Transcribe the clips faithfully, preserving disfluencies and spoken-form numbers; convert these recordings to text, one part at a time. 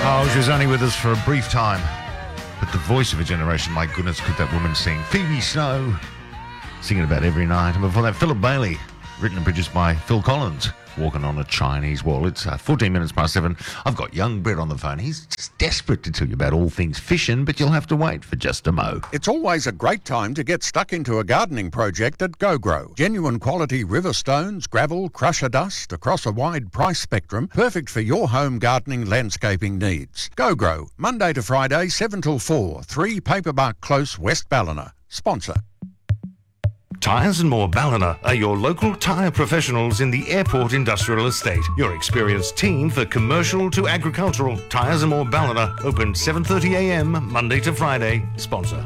Oh, she was only with us for a brief time. But the voice of a generation, my goodness, could that woman sing. Phoebe Snow, singing about every night. And before that, Philip Bailey, written and produced by Phil Collins, Walking on a Chinese Wall. It's uh, fourteen minutes past seven. I've got young Brett on the phone. He's just desperate to tell you about all things fishing, but you'll have to wait for just a mo. It's always a great time to get stuck into a gardening project at GoGrow. Genuine quality river stones, gravel, crusher dust across a wide price spectrum, perfect for your home gardening landscaping needs. GoGrow, Monday to Friday, seven till four, three Paperbark Close, West Ballina. Sponsor. Tyres and More Ballina are your local tyre professionals in the Airport Industrial Estate. Your experienced team for commercial to agricultural. Tyres and More Ballina, open seven thirty a m Monday to Friday. Sponsor.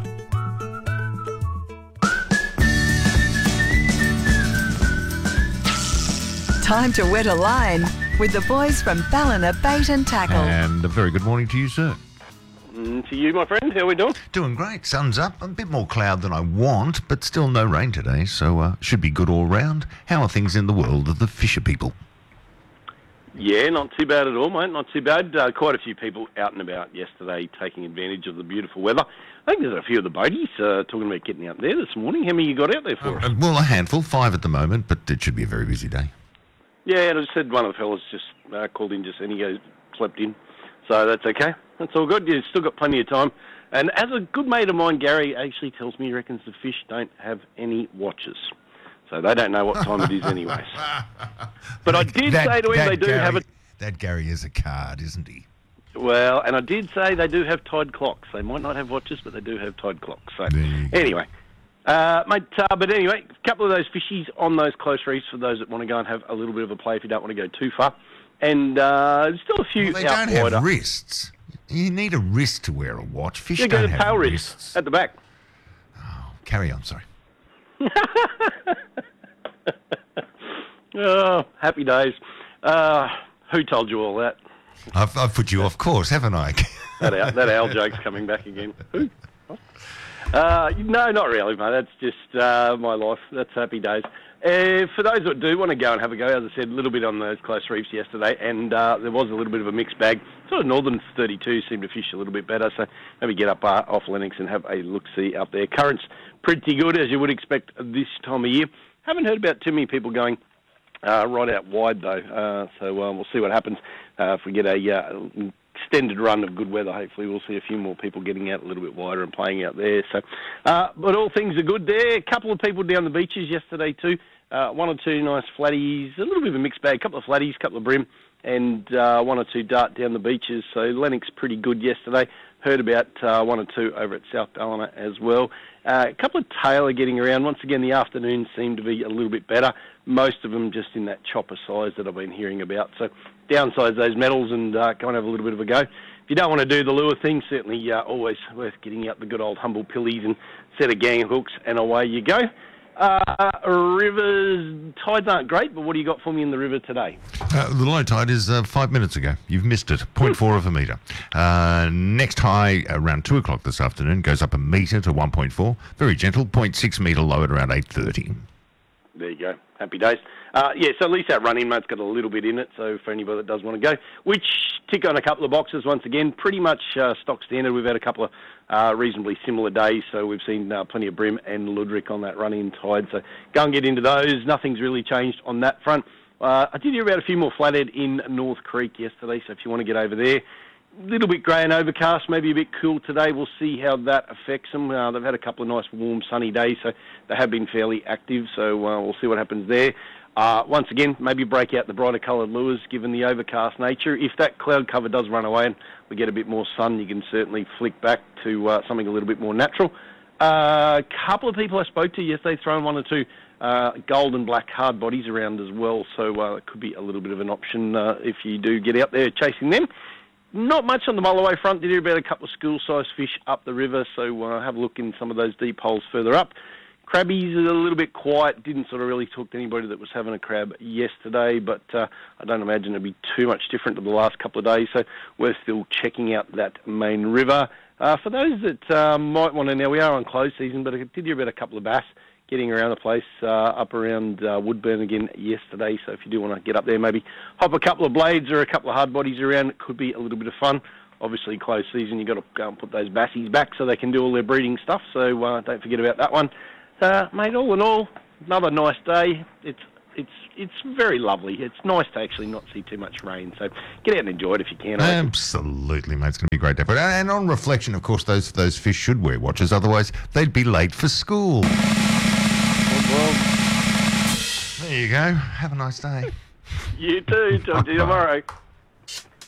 Time to wet a line with the boys from Ballina Bait and Tackle. And a very good morning to you, sir. Mm, to you, my friend. How are we doing? Doing great. Sun's up. A bit more cloud than I want, but still no rain today, so uh, should be good all round. How are things in the world of the fisher people? Yeah, not too bad at all, mate. Not too bad. Uh, quite a few people out and about yesterday taking advantage of the beautiful weather. I think there's a few of the boaties uh, talking about getting out there this morning. How many you got out there for us? Uh, well, a handful, five at the moment, but it should be a very busy day. Yeah, and I said one of the fellas just uh, called in just and he goes, slept in. So that's okay. That's all good. You've still got plenty of time. And as a good mate of mine, Gary, actually tells me he reckons the fish don't have any watches. So they don't know what time it is anyways. But I did that, say to him they do Gary, have a... That Gary is a card, isn't he? Well, and I did say they do have tide clocks. They might not have watches, but they do have tide clocks. So anyway, uh, mate, uh, but anyway, a couple of those fishies on those close reefs for those that want to go and have a little bit of a play if you don't want to go too far. And uh, there's still a few well, they out don't wider. have wrists. You need a wrist to wear a watch. Fish You don't got a have tail wrists. wrist at the back. Oh, carry on, sorry. Oh, happy days. Uh, who told you all that? I've, I've put you off course, haven't I? That owl, that owl joke's coming back again. Who? Uh, no, not really, mate. That's just uh, my life. That's happy days. Uh, for those that do want to go and have a go, as I said, a little bit on those close reefs yesterday, and uh, there was a little bit of a mixed bag. Sort of northern thirty-two seemed to fish a little bit better, so maybe get up uh, off Lennox and have a look-see up there. Current's pretty good, as you would expect this time of year. Haven't heard about too many people going uh, right out wide, though, uh, so uh, we'll see what happens. Uh, if we get a uh, extended run of good weather, hopefully we'll see a few more people getting out a little bit wider and playing out there. So, uh, but all things are good there. A couple of people down the beaches yesterday too. Uh, one or two nice flatties, a little bit of a mixed bag, a couple of flatties, a couple of brim, and uh, one or two dart down the beaches. So Lennox pretty good yesterday. Heard about uh, one or two over at South Ballina as well. Uh, a couple of tailor getting around. Once again, the afternoon seemed to be a little bit better. Most of them just in that chopper size that I've been hearing about. So downsize those metals and uh, go and have a little bit of a go. If you don't want to do the lure thing, certainly uh, always worth getting out the good old humble pillies and set a gang of hooks, and away you go. Uh, rivers, tides aren't great, but what do you got for me in the river today? Uh, the low tide is uh, five minutes ago. You've missed it. zero point four of a metre. Uh, next high around two o'clock this afternoon goes up a metre to one point four. Very gentle. zero point six metre low at around eight thirty. There you go. Happy days. Uh, yeah, so at least that run-in, mate's got a little bit in it, so for anybody that does want to go, which tick on a couple of boxes once again, pretty much uh, stock standard. We've had a couple of uh, reasonably similar days, so we've seen uh, plenty of brim and luderick on that run-in tide, so go and get into those. Nothing's really changed on that front. Uh, I did hear about a few more flathead in North Creek yesterday, so if you want to get over there, a little bit grey and overcast, maybe a bit cool today. We'll see how that affects them. Uh, they've had a couple of nice, warm, sunny days, so they have been fairly active, so uh, we'll see what happens there. Uh, once again, maybe break out the brighter coloured lures given the overcast nature. If that cloud cover does run away and we get a bit more sun, you can certainly flick back to uh, something a little bit more natural. A uh, couple of people I spoke to yesterday throwing one or two uh, gold and black hard bodies around as well, so uh, it could be a little bit of an option uh, if you do get out there chasing them. Not much on the mulloway front. Did hear about a couple of school-sized fish up the river, so uh, have a look in some of those deep holes further up. Crabbies are a little bit quiet. Didn't sort of really talk to anybody that was having a crab yesterday, but uh, I don't imagine it'll be too much different to the last couple of days, so we're still checking out that main river. Uh, for those that uh, might want to, now we are on close season, but I did hear about a couple of bass getting around the place uh, up around uh, Woodburn again yesterday, so if you do want to get up there, maybe hop a couple of blades or a couple of hard bodies around, it could be a little bit of fun. obviously close season, you've got to go and put those bassies back so they can do all their breeding stuff. So uh, don't forget about that one. Uh, mate, all in all, another nice day. It's it's it's very lovely. It's nice to actually not see too much rain. So get out and enjoy it if you can. I reckon. Absolutely, mate. It's going to be a great day. But, and on reflection, of course, those those fish should wear watches. Otherwise, they'd be late for school. Well, There you go. Have a nice day. you too. Talk to you tomorrow.